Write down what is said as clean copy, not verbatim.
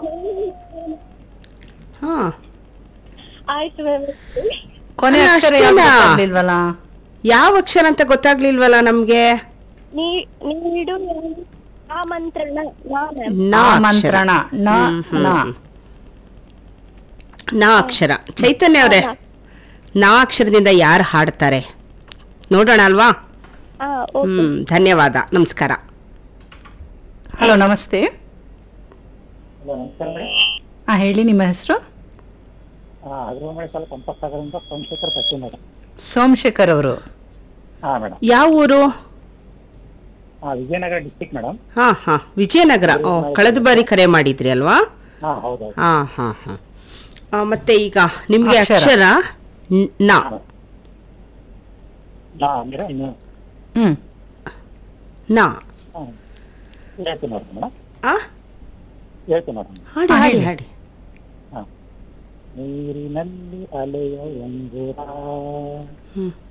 ಹಾ, ಆಯ್ತು ಮ್ಯಾಮ್. ಕೊನೆ ಅಲ್ಲ, ಅಕ್ಷರ ಅಷ್ಟೇನಾ? ಗೊತ್ತಾಗ್ಲಿಲ್ವಲ್ಲ? ಯಾವ ಅಕ್ಷರ ಅಂತ ಗೊತ್ತಾಗ್ಲಿಲ್ವಲ್ಲ ನಮ್ಗೆ. ನೀಡು ಆಮಂತ್ರಣ ನಾ ಮ್ಯಾಮ್. ನಾ ಅಕ್ಷರ. ಆಮಂತ್ರಣ. ನ ನ. ನಾ ಅಕ್ಷರ. ಚೈತನ್ಯ ಅವರೇ, ನಾ ಅಕ್ಷರದಿಂದ ಯಾರು ಹಾಡ್ತಾರೆ ನೋಡೋಣ ಅಲ್ವಾ? ಓಕೆ. ಧನ್ಯವಾದ, ನಮಸ್ಕಾರ. ಹಲೋ, ನಮಸ್ತೆ. ಹೇಳಿ, ನಿಮ್ಮ ಹೆಸರು? ಸೋಮಶೇಖರ್ ಅವರು. ಯಾವ ಊರು? Vijayanagara district madam. ಹಾ ಹಾ, ವಿಜಯನಗರ. ಕಳೆದ ಬಾರಿ ಕರೆ ಮಾಡಿದ್ರಿ ಅಲ್ವಾ? ಹೌದು. ಹಾ ಹಾ ಹಾ. ಮತ್ತೆ ಈಗ ನಿಮ್ಗೆ ಅಕ್ಷರ. ಅಕ್ಷರ ನಾ. ಅಂದ್ರೆ ಹ್ಮ್. ನಾ. ಹೇಳ್ತೀನಿ ನೋಡಿ ಮೇಡಮ್. ಆ? ಹೇಳ್ತೀನಿ ನೋಡಿ. ಹಾಡಿ ಹಾ, ಹಾಡಿ ಹೇಳಿ. ಹಾಡಿ. ನೀರಿನಲ್ಲಿ ಅಲೆಯ ಒಂಗುರ, ಹ್ಮ್